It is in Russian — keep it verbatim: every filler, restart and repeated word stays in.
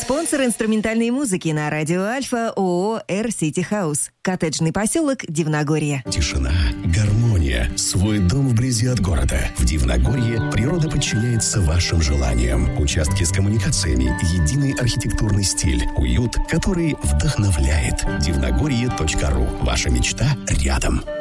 Спонсор инструментальной музыки на радио Альфа ООО «Эр Сити Хаус». Коттеджный поселок Дивногорье. Тишина, гармония, свой дом вблизи от города. В Дивногорье природа подчиняется вашим желаниям. Участки с коммуникациями, единый архитектурный стиль, уют, который вдохновляет. дивногорье точка ру. Ваша мечта рядом.